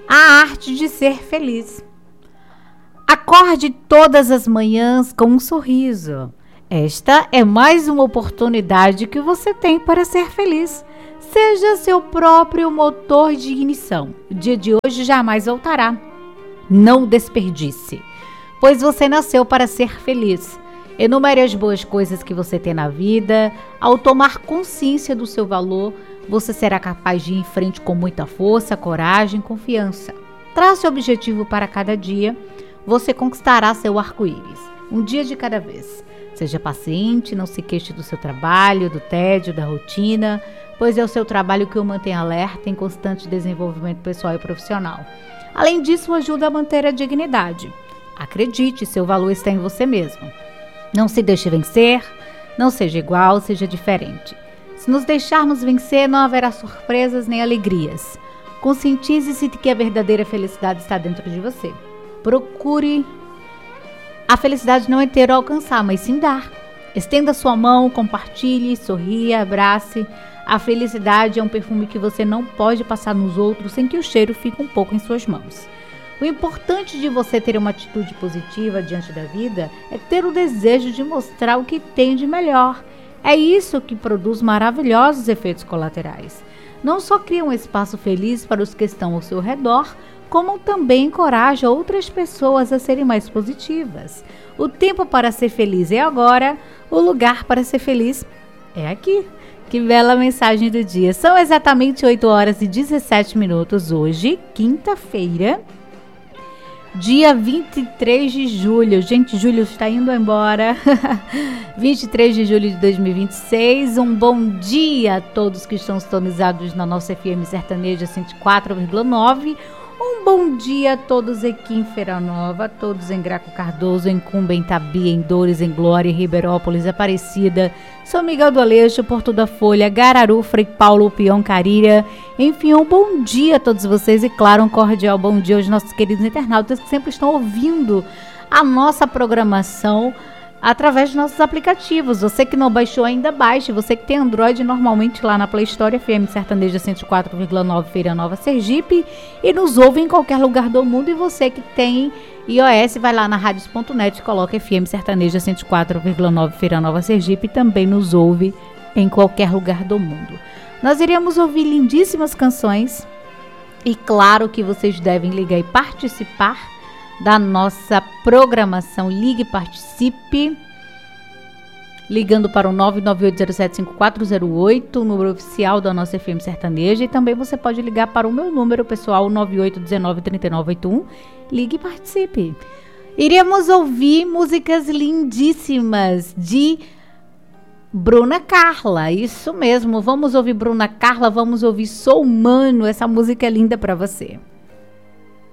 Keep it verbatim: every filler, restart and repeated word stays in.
A arte de ser feliz. Acorde todas as manhãs com um sorriso. Esta é mais uma oportunidade que você tem para ser feliz. Seja seu próprio motor de ignição. O dia de hoje jamais voltará. Não desperdice, pois você nasceu para ser feliz. Enumere as boas coisas que você tem na vida. Ao tomar consciência do seu valor, você será capaz de ir em frente com muita força, coragem e confiança. Trace o objetivo para cada dia. Você conquistará seu arco-íris, um dia de cada vez. Seja paciente, não se queixe do seu trabalho, do tédio, da rotina, pois é o seu trabalho que o mantém alerta em constante desenvolvimento pessoal e profissional. Além disso, ajuda a manter a dignidade. Acredite, seu valor está em você mesmo. Não se deixe vencer, não seja igual, seja diferente. Se nos deixarmos vencer, não haverá surpresas nem alegrias. Conscientize-se de que a verdadeira felicidade está dentro de você. Procure. A felicidade não é ter ou alcançar, mas sim dar. Estenda sua mão, compartilhe, sorria, abrace. A felicidade é um perfume que você não pode passar nos outros sem que o cheiro fique um pouco em suas mãos. O importante de você ter uma atitude positiva diante da vida é ter o desejo de mostrar o que tem de melhor. É isso que produz maravilhosos efeitos colaterais. Não só cria um espaço feliz para os que estão ao seu redor, como também encoraja outras pessoas a serem mais positivas. O tempo para ser feliz é agora, o lugar para ser feliz é aqui. Que bela mensagem do dia. São exatamente oito horas e dezessete minutos hoje, quinta-feira, dia vinte e três de julho. Gente, julho está indo embora. vinte e três de julho de dois mil e vinte e seis. Um bom dia a todos que estão sintonizados na nossa F M Sertaneja cento e quatro vírgula nove. Um bom dia a todos aqui em Feira Nova, a todos em Graco Cardoso, em Cumba, em Tabi, em Dores, em Glória, em Ribeirópolis, Aparecida, São Miguel do Aleixo, Porto da Folha, Gararu, Frei Paulo, Pião, Caríria. Enfim, um bom dia a todos vocês e, claro, um cordial bom dia aos nossos queridos internautas que sempre estão ouvindo a nossa programação através dos nossos aplicativos. Você que não baixou ainda, baixe. Você que tem Android, normalmente lá na Play Store, F M Sertaneja cento e quatro vírgula nove, Feira Nova, Sergipe, e nos ouve em qualquer lugar do mundo. E você que tem iOS, vai lá na radios ponto net e coloca F M Sertaneja cento e quatro vírgula nove, Feira Nova, Sergipe, e também nos ouve em qualquer lugar do mundo. Nós iremos ouvir lindíssimas canções e claro que vocês devem ligar e participar da nossa programação. Ligue e participe ligando para o nove nove oito zero sete cinco quatro zero oito, o número oficial da nossa F M Sertaneja, e também você pode ligar para o meu número pessoal nove oito um nove três nove oito um. Ligue e participe. Iremos ouvir músicas lindíssimas de Bruna Carla, isso mesmo, vamos ouvir Bruna Carla, vamos ouvir Sou Humano, essa música é linda para você.